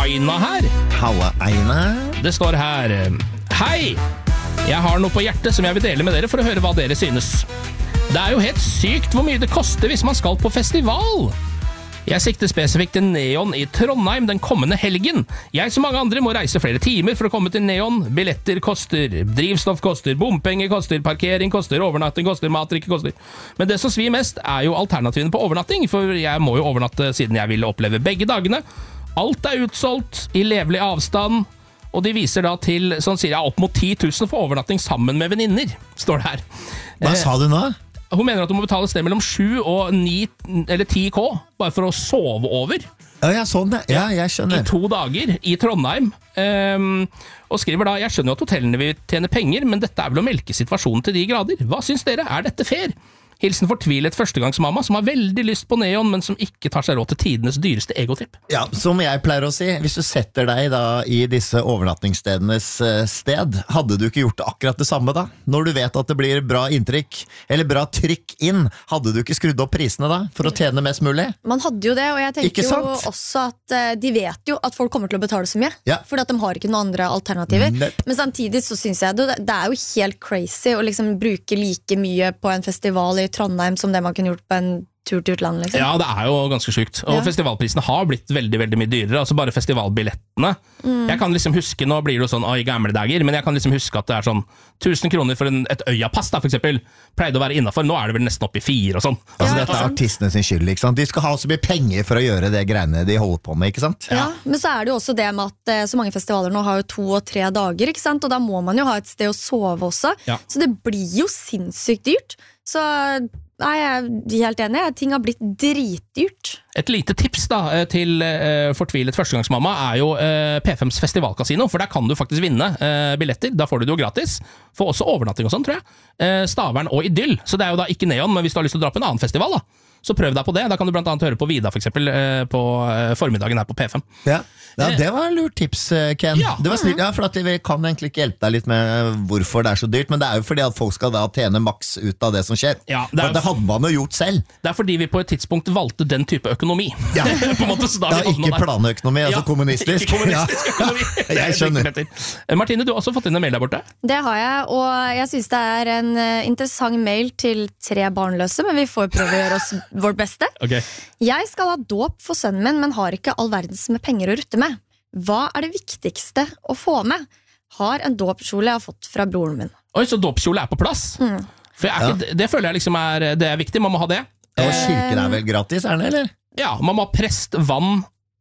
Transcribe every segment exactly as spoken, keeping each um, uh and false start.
Aina her. Halla, Aina. Det står her: Hei! Jeg har noe på hjertet som jeg vil dele med dere for å høre hva dere synes. Det er jo helt sykt hvor mye det koster hvis man skal på festival. Jeg sikter spesifikt til Neon i Trondheim den kommende helgen. Jeg som mange andre må reise flere timer for å komme til Neon. Billetter koster, drivstoff koster, bompenger koster, parkering koster, overnatting koster, matrikke koster. Men det som svir mest er jo alternativene på overnatting, for jeg må jo overnatte siden jeg vil oppleve begge dagene. Alt er utsolgt i levelig avstand, og de viser da til sånn sier jeg, opp mot ti tusen for overnatting sammen med venninner, står det her. Hva sa du nå? Hun mener at du må betale sted mellom sju og ni eller ti k, bare for å sove over. Ja, ja, sånn det. Ja, jeg skjønner. I to dager i Trondheim. Um, og skriver da: Jeg skjønner jo at hotellene vil tjene penger, men dette er vel å melke situasjonen til de grader. Hva syns dere? Er dette fair? Hilsen fortvilet førstegangsmamma som har veldig lyst på Neon, men som ikke tar seg råd til tidenes dyreste egotripp. Ja, som jeg pleier å si, hvis du setter deg da i disse overnattingsstedenes sted, hadde du ikke gjort akkurat det samme da? Når du vet at det blir bra inntrykk, eller bra trykk inn, hadde du ikke skrudd opp prisene da, for å tjene mest mulig? Man hadde jo det, og jeg tenker jo også at uh, de vet jo at folk kommer til å betale så mye, ja. Fordi at de har ikke noen andre alternativer. Nei. Men samtidig så synes jeg det, det er jo helt crazy å liksom bruke like mye på en festival i Trondheim som det man kunne gjort på en tur til utlandet, liksom. Ja, det er jo ganske sykt. Og ja. Festivalprisene har blitt veldig, veldig mye dyrere. Altså bare festivalbillettene. Mm. Jeg kan liksom huske, nå blir det jo sånn å, i gamle dager, men jeg kan liksom huske at det er sånn tusen kroner for en, et øyapass da, for eksempel. Pleide å være innenfor. Nå er det vel nesten opp i fire og sånn. Ja, altså, dette er artistene sin skyld, ikke sant? De skal ha så mye penger for å gjøre det greiene de holder på med, ikke sant? Ja, ja, men så er det jo også det med at så mange festivaler nå har jo to og tre dager, ikke sant? Og da må man jo ha et sted å sove også. Ja. Så det blir jo sinnssykt dyrt. Så nei, jeg er helt enig, ting har blitt dritdyrt. Et lite tips da til uh, fortvilet førstegangsmamma er jo uh, P fems festivalkasino, for der kan du faktisk vinne uh, billetter. Da får du det jo gratis. Får også overnatting og sånn, tror jeg. Uh, Stavern og Idyll. Så det er jo da ikke Neon, men hvis du har lyst til å dra på en annen festival da, så prøv deg på det. Da kan du blant annet høre på Vida for eksempel uh, på uh, formiddagen her på P fem. Ja. Ja, det var en lurt tips, Ken. Ja. Det var snilt, ja, for at vi kan egentlig ikke hjelpe deg litt med hvorfor det er så dyrt, men det er jo fordi at folk skal da tjene maks ut av det som skjer. Ja, det, er, for det hadde man jo gjort selv. Det er fordi vi på et tidspunkt valgte den type økonomi. Ja, på en måte, så da ja ikke planøkonomi, altså ja, kommunistisk. Ikke kommunistisk ja. økonomi. Jeg skjønner. Martine, du har også fått inn en mail der borte. Det har jeg, og jeg synes det er en interessant mail til tre barnløse, men vi får prøve å gjøre oss vårt beste. Okay. Jeg skal ha dåp for sønnen min, men har ikke all verdens med penger å rutte med. Hva er det viktigste å få med? Har en dåpskjole jeg har fått fra broren min. Oi, så dåpskjole er på plass? Mm. For jeg er ikke, ja. Det føler jeg liksom er, det er viktig, man må ha det. Og kirken er vel gratis, er den, eller? Ja, man må ha prest, vann,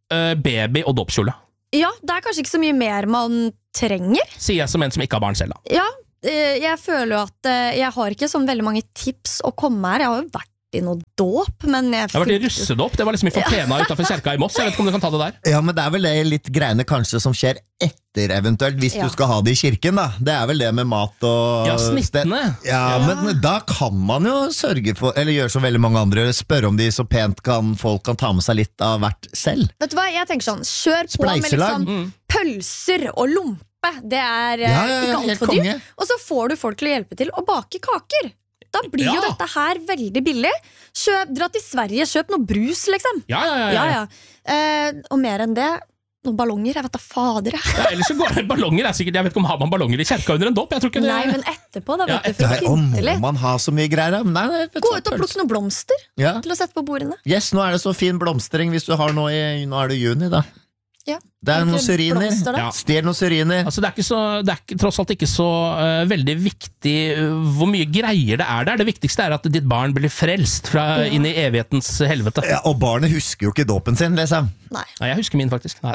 baby og dåpskjole. Ja, det er kanskje ikke så mye mer man trenger. Sier jeg som en som ikke har barn selv da. Ja, jeg føler jo at jeg har ikke sånn veldig mange tips å komme her. Jeg har jo vært i noe dåp, men jeg... Det har vært i russedåp, det var liksom i Fontena utenfor kjerka i Moss. Jeg vet ikke om du kan ta det der. Ja, men det er vel det litt greiene kanskje som skjer etter eventuelt, hvis ja. Du skal ha det i kirken da. Det er vel det med mat og... Ja, snittene. Ja, ja, men da kan man jo sørge for, eller gjøre som veldig mange andre, spørre om de så pent kan, folk kan ta med seg litt av hvert selv. Vet du hva, jeg tenker sånn, kjør på med liksom mm. pølser og lompe. Det er ja, ja, ikke alt for dyrt. Og så får du folk til å hjelpe til å bake kaker. Da blir jo ja. Dette her veldig billig. Kjøp, dra til Sverige, kjøp noe brus, liksom. Ja, ja, ja, ja. ja, ja. Eh, og mer enn det, noen ballonger, jeg vet da fader. Ja, ellers så går det ballonger, er sikkert, jeg vet ikke om har man ballonger i kjerka under en dåp, jeg tror ikke det. Nei, men etterpå, da vet ja, du, for å pynte litt. Må man ha så mye greier, nei, nei, gå ut og plukke noen blomster ja. Til å sette på bordene. Yes, nå er det så fin blomstring hvis du har noe i, nå er det juni da. Ja. Det er noen syriner. Ja. Stjel noen syriner. Altså, det er, ikke så, det er ikke, tross alt ikke så uh, veldig viktig uh, hvor mye greier det er der. Det viktigste er at ditt barn blir frelst fra ja. Inn i evighetens helvete. Ja, og barnet husker jo ikke dåpen sin, liksom. Nei. Nei, jeg husker min faktisk. Nei.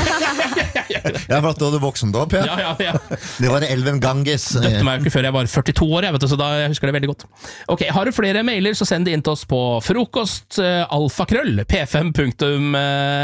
Ja, for at du hadde voksendåp, ja. Ja, ja, ja. Det var elven Ganges. Døpte meg jo ikke før jeg var førtito år, jeg vet du, så da jeg husker det veldig godt. Ok, har du flere mailer, så send det inn til oss på frokost, uh, alfakrøll, p fem punktum